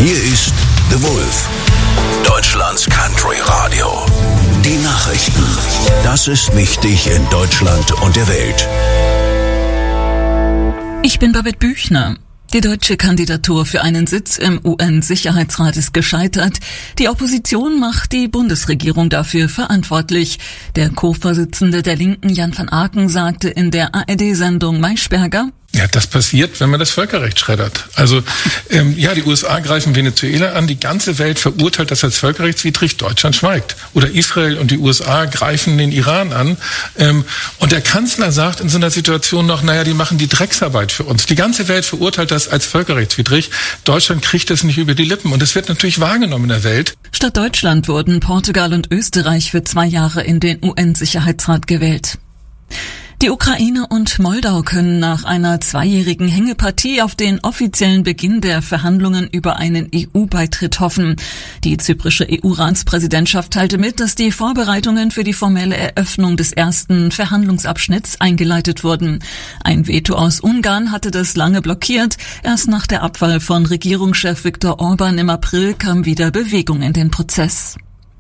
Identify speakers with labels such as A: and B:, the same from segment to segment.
A: Hier ist The Wolf, Deutschlands Country Radio. Die Nachrichten. Das ist wichtig in Deutschland und der Welt.
B: Ich bin Babette Büchner. Die deutsche Kandidatur für einen Sitz im UN-Sicherheitsrat ist gescheitert. Die Opposition macht die Bundesregierung dafür verantwortlich. Der Co-Vorsitzende der Linken, Jan van Aken, sagte in der ARD-Sendung Maischberger:
C: Ja, das passiert, wenn man das Völkerrecht schreddert. Also, die USA greifen Venezuela an, die ganze Welt verurteilt das als völkerrechtswidrig, Deutschland schweigt. Oder Israel und die USA greifen den Iran an. Und der Kanzler sagt in so einer Situation noch, die machen die Drecksarbeit für uns. Die ganze Welt verurteilt das als völkerrechtswidrig. Deutschland kriegt das nicht über die Lippen. Und das wird natürlich wahrgenommen in der Welt.
B: Statt Deutschland wurden Portugal und Österreich für 2 Jahre in den UN-Sicherheitsrat gewählt. Die Ukraine und Moldau können nach einer 2-jährigen Hängepartie auf den offiziellen Beginn der Verhandlungen über einen EU-Beitritt hoffen. Die zyprische EU-Ratspräsidentschaft teilte mit, dass die Vorbereitungen für die formelle Eröffnung des ersten Verhandlungsabschnitts eingeleitet wurden. Ein Veto aus Ungarn hatte das lange blockiert. Erst nach der Abwahl von Regierungschef Viktor Orban im April kam wieder Bewegung in den Prozess.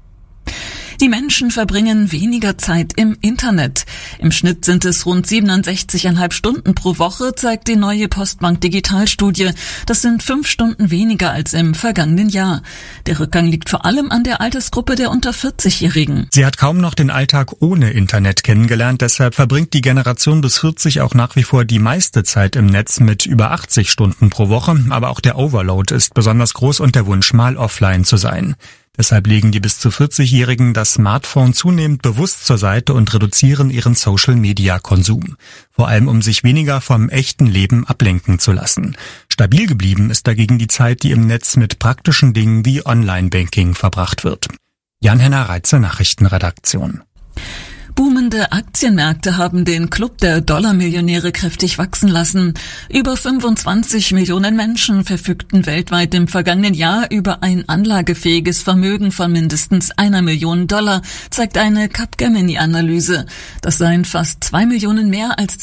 B: Die Menschen verbringen weniger Zeit im Internet. Im Schnitt sind es rund 67,5 Stunden pro Woche, zeigt die neue Postbank Digitalstudie. Das sind 5 Stunden weniger als im vergangenen Jahr. Der Rückgang liegt vor allem an der Altersgruppe der unter 40-Jährigen.
D: Sie hat kaum noch den Alltag ohne Internet kennengelernt. Deshalb verbringt die Generation bis 40 auch nach wie vor die meiste Zeit im Netz mit über 80 Stunden pro Woche. Aber auch der Overload ist besonders groß und der Wunsch, mal offline zu sein. Deshalb legen die bis zu 40-Jährigen das Smartphone zunehmend bewusst zur Seite und reduzieren ihren Social-Media-Konsum. Vor allem, um sich weniger vom echten Leben ablenken zu lassen. Stabil geblieben ist dagegen die Zeit, die im Netz mit praktischen Dingen wie Online-Banking verbracht wird. Jan-Henner Reitze, Nachrichtenredaktion.
B: Boomende Aktienmärkte haben den Club der Dollarmillionäre kräftig wachsen lassen. Über 25 Millionen Menschen verfügten weltweit im vergangenen Jahr über ein anlagefähiges Vermögen von mindestens $1 Million, zeigt eine Capgemini-Analyse. Das seien fast 2 Millionen mehr als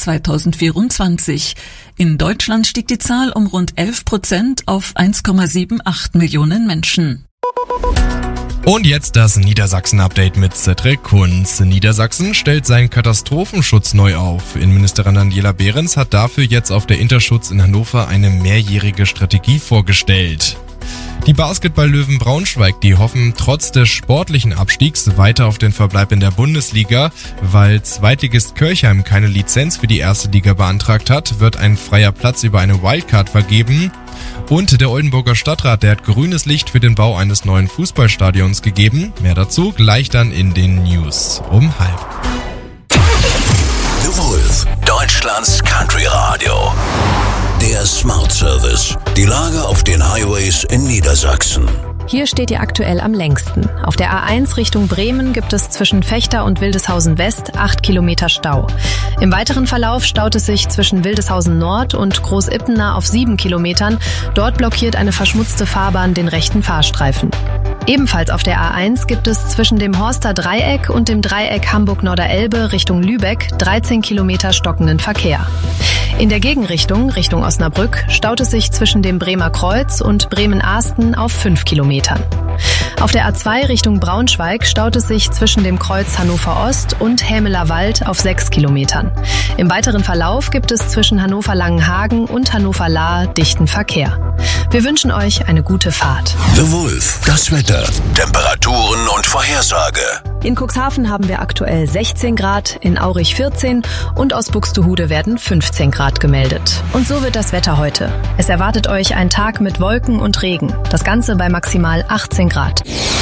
B: 2024. In Deutschland stieg die Zahl um rund 11% auf 1,78 Millionen Menschen.
E: Und jetzt das Niedersachsen-Update mit Cedric Kunz. Niedersachsen stellt seinen Katastrophenschutz neu auf. Innenministerin Daniela Behrens hat dafür jetzt auf der Interschutz in Hannover eine mehrjährige Strategie vorgestellt. Die Basketball-Löwen Braunschweig, die hoffen trotz des sportlichen Abstiegs weiter auf den Verbleib in der Bundesliga. Weil Zweitligist Kirchheim keine Lizenz für die erste Liga beantragt hat, wird ein freier Platz über eine Wildcard vergeben. Und der Oldenburger Stadtrat, der hat grünes Licht für den Bau eines neuen Fußballstadions gegeben. Mehr dazu gleich dann in den News um 12:30.
A: The Wolf, Deutschlands Country Radio. Der Smart Service. Die Lage auf den Highways in Niedersachsen.
F: Hier steht ihr aktuell am längsten. Auf der A1 Richtung Bremen gibt es zwischen Vechta und Wildeshausen West 8 Kilometer Stau. Im weiteren Verlauf staut es sich zwischen Wildeshausen Nord und Großippener auf 7 Kilometern. Dort blockiert eine verschmutzte Fahrbahn den rechten Fahrstreifen. Ebenfalls auf der A1 gibt es zwischen dem Horster Dreieck und dem Dreieck Hamburg-Norderelbe Richtung Lübeck 13 Kilometer stockenden Verkehr. In der Gegenrichtung, Richtung Osnabrück, staut es sich zwischen dem Bremer Kreuz und Bremen-Ahsten auf 5 Kilometern. Auf der A2 Richtung Braunschweig staut es sich zwischen dem Kreuz Hannover Ost und Hämeler Wald auf 6 Kilometern. Im weiteren Verlauf gibt es zwischen Hannover-Langenhagen und Hannover-Lahr dichten Verkehr. Wir wünschen euch eine gute Fahrt.
A: The Wolf, das Wetter, Temperaturen und Vorhersage.
F: In Cuxhaven haben wir aktuell 16 Grad, in Aurich 14 und aus Buxtehude werden 15 Grad gemeldet. Und so wird das Wetter heute. Es erwartet euch ein Tag mit Wolken und Regen. Das Ganze bei maximal 18 Grad.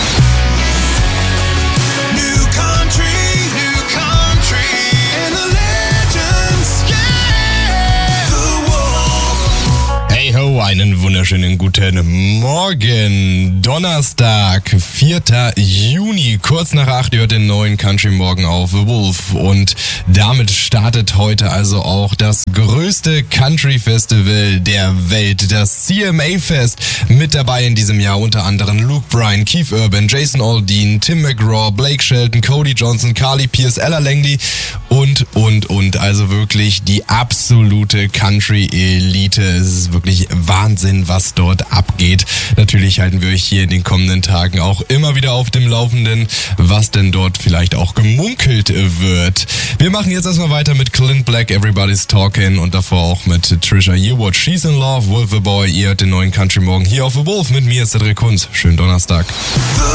E: Einen wunderschönen guten Morgen. Donnerstag, 4. Juni, kurz nach 8 Uhr den neuen Country Morgen auf The Wolf. Und damit startet heute also auch das größte Country Festival der Welt, das CMA Fest. Mit dabei in diesem Jahr unter anderem Luke Bryan, Keith Urban, Jason Aldean, Tim McGraw, Blake Shelton, Cody Johnson, Carly Pearce, Ella Langley und. Also wirklich die absolute Country-Elite. Es ist wirklich wahnsinnig. Wahnsinn, was dort abgeht. Natürlich halten wir euch hier in den kommenden Tagen auch immer wieder auf dem Laufenden, was denn dort vielleicht auch gemunkelt wird. Wir machen jetzt erstmal weiter mit Clint Black, Everybody's Talking, und davor auch mit Trisha Yearwood, She's in Love, Wolf the Boy. Ihr hört den neuen Country Morgen hier auf The Wolf mit mir, Cedric Kunz. Schönen Donnerstag.